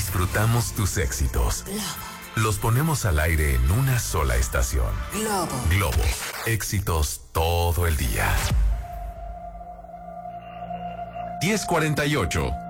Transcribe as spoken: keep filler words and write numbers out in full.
Disfrutamos tus éxitos. Los ponemos al aire en una sola estación. Globo. Globo. Éxitos todo el día. diez cuarenta y ocho.